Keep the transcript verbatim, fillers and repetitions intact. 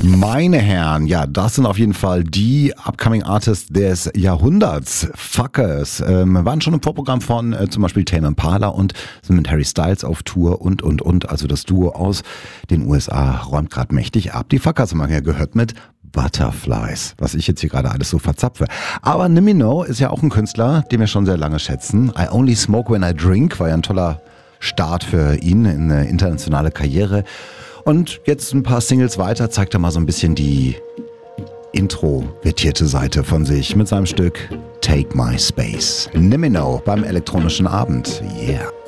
Meine Herren, ja, das sind auf jeden Fall die Upcoming Artists des Jahrhunderts. Fuckers. Ähm, waren schon im Vorprogramm von äh, zum Beispiel Tame Impala und sind mit Harry Styles auf Tour und, und, und. Also das Duo aus den U S A räumt gerade mächtig ab. Die Fuckers haben wir ja gehört mit Butterflies, was ich jetzt hier gerade alles so verzapfe. Aber Nimino ist ja auch ein Künstler, den wir schon sehr lange schätzen. I Only Smoke When I Drink war ja ein toller Start für ihn in eine internationale Karriere. Und jetzt ein paar Singles weiter zeigt er mal so ein bisschen die introvertierte Seite von sich mit seinem Stück Take My Space. Nimino beim elektronischen Abend. Yeah.